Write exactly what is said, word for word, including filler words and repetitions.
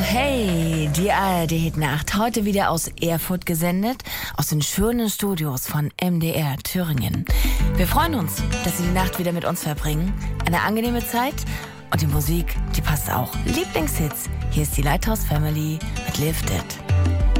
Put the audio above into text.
Hey, die A R D-Hitnacht, heute wieder aus Erfurt gesendet, aus den schönen Studios von M D R Thüringen. Wir freuen uns, dass Sie die Nacht wieder mit uns verbringen. Eine angenehme Zeit und die Musik, die passt auch. Lieblingshits, hier ist die Lighthouse Family mit Lift It.